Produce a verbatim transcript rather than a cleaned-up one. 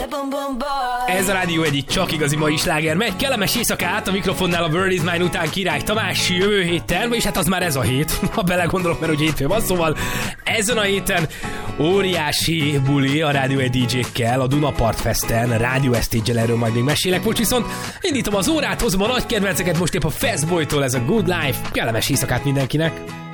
Ez a Rádió egyik csak igazi mai sláger megy. Kellemes éjszakát a mikrofonnál a World is Mine után Király Tamás jövő héten, és hát az már ez a hét, ha belegondolok, mert ugye hétfő van, szóval ezen a héten óriási buli a Rádió egy dé dzsékkel, a Dunapart Festen, Rádió Estage-el, erről majd még mesélek. Most viszont indítom az órát, hozom a nagy kedvenceket, most épp a Fastboytól ez a Good Life. Kellemes éjszakát mindenkinek!